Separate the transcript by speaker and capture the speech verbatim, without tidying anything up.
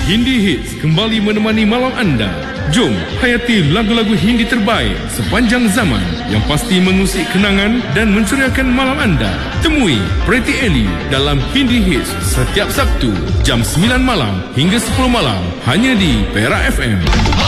Speaker 1: Hindi Hits kembali menemani malam anda. Jom hayati lagu-lagu Hindi terbaik sepanjang zaman yang pasti mengusik kenangan dan menceriakan malam anda. Temui Pretty Ellie dalam Hindi Hits setiap Sabtu jam sembilan malam hingga sepuluh malam hanya di Perak F M.